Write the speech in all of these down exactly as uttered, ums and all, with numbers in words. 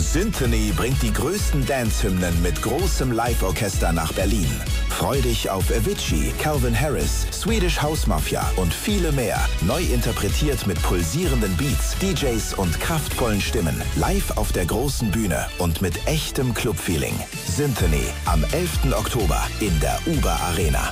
Symphony bringt die größten Dance-Hymnen mit großem Live-Orchester nach Berlin. Freu dich auf Avicii, Calvin Harris, Swedish House Mafia und viele mehr. Neu interpretiert mit pulsierenden Beats, D Js und kraftvollen Stimmen. Live auf der großen Bühne und mit echtem Club-Feeling. Symphony am elften Oktober in der Uber Arena.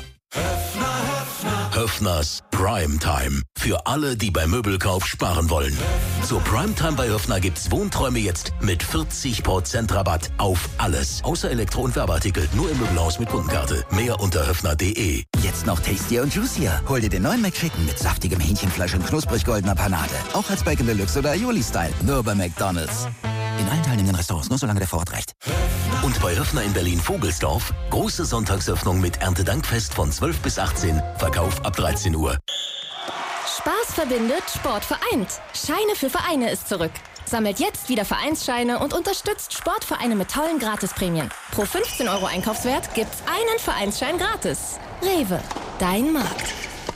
Höffners Primetime. Für alle, die beim Möbelkauf sparen wollen. Zur Primetime bei Höffner gibt's Wohnträume jetzt mit vierzig Prozent Rabatt auf alles. Außer Elektro- und Werbeartikel. Nur im Möbelhaus mit Kundenkarte. Mehr unter höffner punkt de. Jetzt noch tastier und juicier. Hol dir den neuen McChicken mit saftigem Hähnchenfleisch und knusprig goldener Panade. Auch als Bacon Deluxe oder Aioli-Style. Nur bei McDonald's. In allen teilnehmenden Restaurants, nur solange der Vorrat reicht. Und bei Höffner in Berlin-Vogelsdorf, große Sonntagsöffnung mit Erntedankfest von zwölf bis achtzehn, Verkauf ab dreizehn Uhr. Spaß verbindet, Sport vereint. Scheine für Vereine ist zurück. Sammelt jetzt wieder Vereinsscheine und unterstützt Sportvereine mit tollen Gratisprämien. Pro fünfzehn Euro Einkaufswert gibt's einen Vereinsschein gratis. Rewe, dein Markt.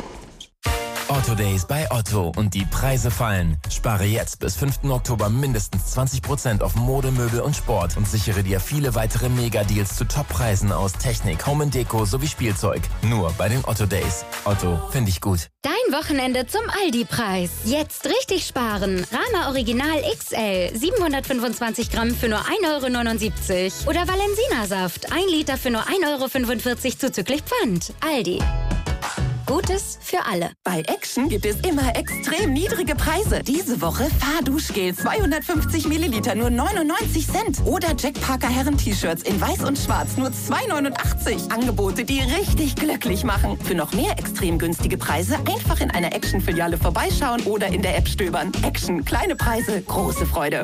Otto Days bei Otto und die Preise fallen. Spare jetzt bis fünften Oktober mindestens zwanzig Prozent auf Mode, Möbel und Sport und sichere dir viele weitere Mega-Deals zu Top-Preisen aus Technik, Home and Deko sowie Spielzeug. Nur bei den Otto Days. Otto, finde ich gut. Dein Wochenende zum Aldi-Preis. Jetzt richtig sparen. Rama Original X L siebenhundertfünfundzwanzig Gramm für nur ein Euro neunundsiebzig. Oder Valensina-Saft ein Liter für nur ein Euro fünfundvierzig zuzüglich Pfand. Aldi. Gutes für alle. Bei Action gibt es immer extrem niedrige Preise. Diese Woche Fahrduschgel zweihundertfünfzig Milliliter nur neunundneunzig Cent. Oder Jack Parker Herren-T-Shirts in weiß und schwarz nur zwei neunundachtzig. Angebote, die richtig glücklich machen. Für noch mehr extrem günstige Preise einfach in einer Action-Filiale vorbeischauen oder in der App stöbern. Action, kleine Preise, große Freude.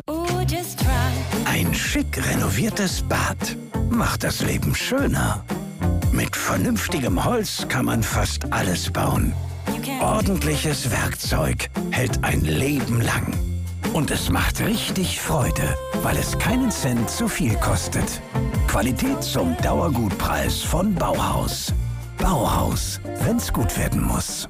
Ein schick renoviertes Bad macht das Leben schöner. Mit vernünftigem Holz kann man fast alles bauen. Ordentliches Werkzeug hält ein Leben lang. Und es macht richtig Freude, weil es keinen Cent zu viel kostet. Qualität zum Dauergutpreis von Bauhaus. Bauhaus, wenn's gut werden muss.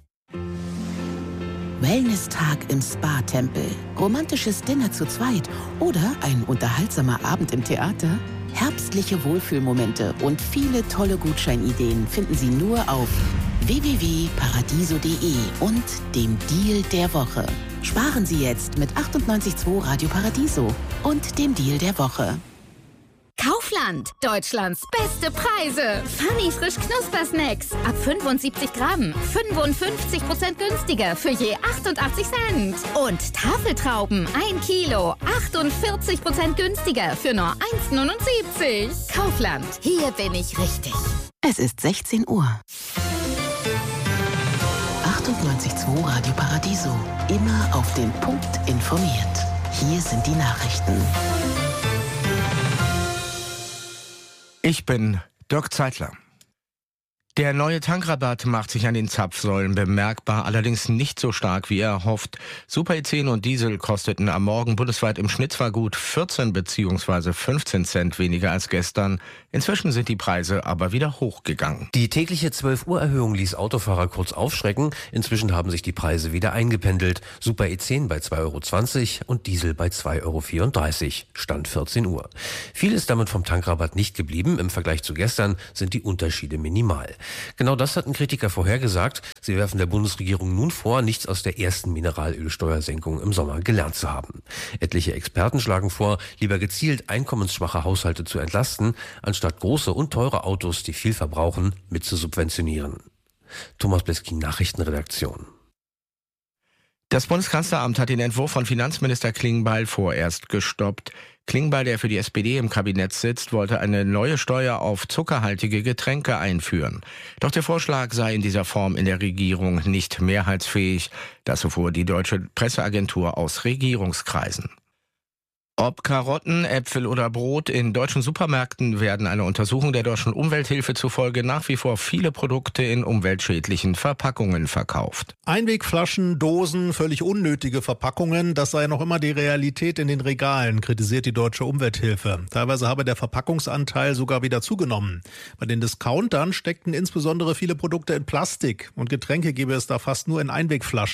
Wellness-Tag im Spa-Tempel, romantisches Dinner zu zweit oder ein unterhaltsamer Abend im Theater? Herbstliche Wohlfühlmomente und viele tolle Gutscheinideen finden Sie nur auf w w w punkt paradiso punkt de und dem Deal der Woche. Sparen Sie jetzt mit achtundneunzig Komma zwei Radio Paradiso und dem Deal der Woche. Kaufland, Deutschlands beste Preise. Funny frisch Knuspersnacks ab fünfundsiebzig Gramm, fünfundfünfzig Prozent günstiger für je achtundachtzig Cent. Und Tafeltrauben ein Kilo, achtundvierzig Prozent günstiger für nur eins neunundsiebzig. Kaufland, hier bin ich richtig. Es ist sechzehn Uhr. achtundneunzig Komma zwei Radio Paradiso. Immer auf den Punkt informiert. Hier sind die Nachrichten. Ich bin Dirk Zeitler. Der neue Tankrabatt macht sich an den Zapfsäulen bemerkbar, allerdings nicht so stark, wie er hofft. Super E zehn und Diesel kosteten am Morgen bundesweit im Schnitt zwar gut vierzehn bzw. fünfzehn Cent weniger als gestern. Inzwischen sind die Preise aber wieder hochgegangen. Die tägliche zwölf Uhr Erhöhung ließ Autofahrer kurz aufschrecken. Inzwischen haben sich die Preise wieder eingependelt. Super E zehn bei zwei Euro zwanzig und Diesel bei zwei Euro vierunddreißig. Stand vierzehn Uhr. Viel ist damit vom Tankrabatt nicht geblieben. Im Vergleich zu gestern sind die Unterschiede minimal. Genau das hatten Kritiker vorhergesagt. Sie werfen der Bundesregierung nun vor, nichts aus der ersten Mineralölsteuersenkung im Sommer gelernt zu haben. Etliche Experten schlagen vor, lieber gezielt einkommensschwache Haushalte zu entlasten, anstatt große und teure Autos, die viel verbrauchen, mit zu subventionieren. Thomas Bleskin, Nachrichtenredaktion. Das Bundeskanzleramt hat den Entwurf von Finanzminister Klingbeil vorerst gestoppt. Klingbeil, der für die S P D im Kabinett sitzt, wollte eine neue Steuer auf zuckerhaltige Getränke einführen. Doch der Vorschlag sei in dieser Form in der Regierung nicht mehrheitsfähig. Das erfuhr die deutsche Presseagentur aus Regierungskreisen. Ob Karotten, Äpfel oder Brot, in deutschen Supermärkten werden einer Untersuchung der deutschen Umwelthilfe zufolge nach wie vor viele Produkte in umweltschädlichen Verpackungen verkauft. Einwegflaschen, Dosen, völlig unnötige Verpackungen, das sei noch immer die Realität in den Regalen, kritisiert die deutsche Umwelthilfe. Teilweise habe der Verpackungsanteil sogar wieder zugenommen. Bei den Discountern steckten insbesondere viele Produkte in Plastik und Getränke gebe es da fast nur in Einwegflaschen.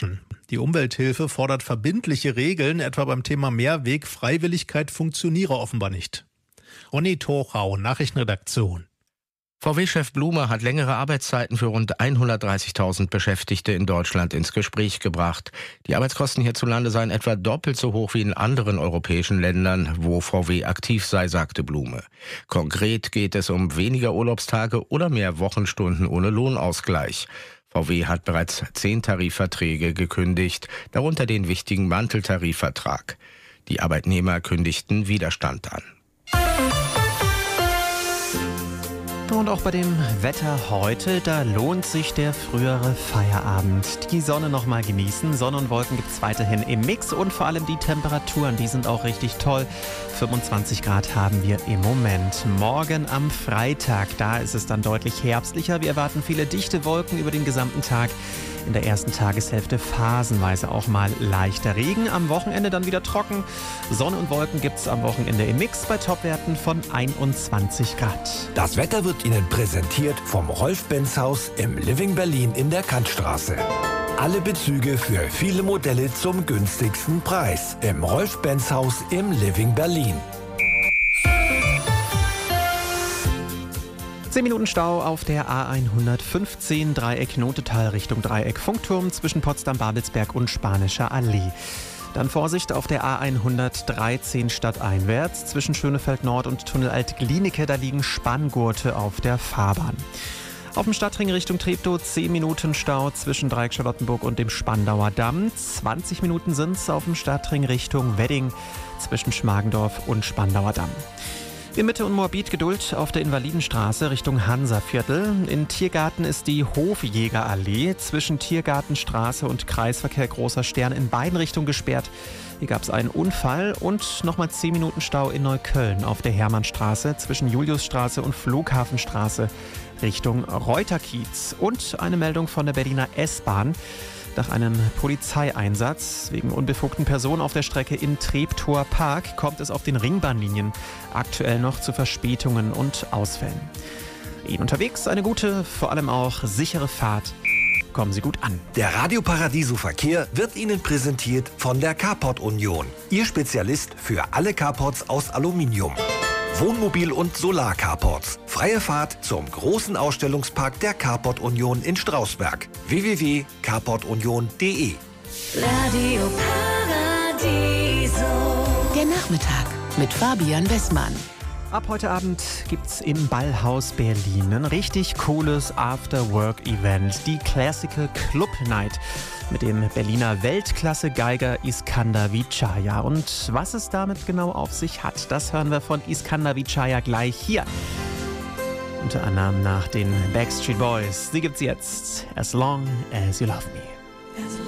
Die Umwelthilfe fordert verbindliche Regeln, etwa beim Thema Mehrweg. Freiwilligkeit funktioniere offenbar nicht. Ronny Torchau, Nachrichtenredaktion. V W-Chef Blume hat längere Arbeitszeiten für rund hundertdreißigtausend Beschäftigte in Deutschland ins Gespräch gebracht. Die Arbeitskosten hierzulande seien etwa doppelt so hoch wie in anderen europäischen Ländern, wo V W aktiv sei, sagte Blume. Konkret geht es um weniger Urlaubstage oder mehr Wochenstunden ohne Lohnausgleich. V W hat bereits zehn Tarifverträge gekündigt, darunter den wichtigen Manteltarifvertrag. Die Arbeitnehmer kündigten Widerstand an. Und auch bei dem Wetter heute, da lohnt sich der frühere Feierabend. Die Sonne noch mal genießen. Sonne und Wolken gibt es weiterhin im Mix und vor allem die Temperaturen, die sind auch richtig toll. fünfundzwanzig Grad haben wir im Moment. Morgen am Freitag, da ist es dann deutlich herbstlicher. Wir erwarten viele dichte Wolken über den gesamten Tag. In der ersten Tageshälfte phasenweise auch mal leichter Regen. Am Wochenende dann wieder trocken. Sonne und Wolken gibt es am Wochenende im Mix bei Topwerten von einundzwanzig Grad. Das Wetter wird Ihnen präsentiert vom Rolf-Benz-Haus im Living Berlin in der Kantstraße. Alle Bezüge für viele Modelle zum günstigsten Preis im Rolf-Benz-Haus im Living Berlin. zehn Minuten Stau auf der A hundertfünfzehn, Dreieck Notetal Richtung Dreieck Funkturm zwischen Potsdam-Babelsberg und Spanischer Allee. Dann Vorsicht auf der A hundertdreizehn stadteinwärts zwischen Schönefeld Nord und Tunnel Alt-Glienicke, da liegen Spanngurte auf der Fahrbahn. Auf dem Stadtring Richtung Treptow zehn Minuten Stau zwischen Dreieck Charlottenburg und dem Spandauer Damm. zwanzig Minuten sind es auf dem Stadtring Richtung Wedding zwischen Schmargendorf und Spandauer Damm. In Mitte und Moabit Geduld auf der Invalidenstraße Richtung Hansaviertel. In Tiergarten ist die Hofjägerallee zwischen Tiergartenstraße und Kreisverkehr Großer Stern in beiden Richtungen gesperrt. Hier gab es einen Unfall und nochmal zehn Minuten Stau in Neukölln auf der Hermannstraße zwischen Juliusstraße und Flughafenstraße Richtung Reuterkiez. Und eine Meldung von der Berliner S-Bahn. Nach einem Polizeieinsatz wegen unbefugten Personen auf der Strecke in Treptower Park kommt es auf den Ringbahnlinien aktuell noch zu Verspätungen und Ausfällen. Ihnen unterwegs eine gute, vor allem auch sichere Fahrt. Kommen Sie gut an. Der Radio Paradiso Verkehr wird Ihnen präsentiert von der Carport Union. Ihr Spezialist für alle Carports aus Aluminium. Wohnmobil- und Solar-Carports. Freie Fahrt zum großen Ausstellungspark der Carport Union in Strausberg. w w w punkt carport union punkt d e. Radio Paradiso. Der Nachmittag mit Fabian Wessmann. Ab heute Abend gibt's im Ballhaus Berlin ein richtig cooles After-Work-Event, die Classical Club Night mit dem Berliner Weltklasse-Geiger Iskander Vijaya. Und was es damit genau auf sich hat, das hören wir von Iskander Vijaya gleich hier. Unter anderem nach den Backstreet Boys. Sie gibt's jetzt. As Long As You Love Me.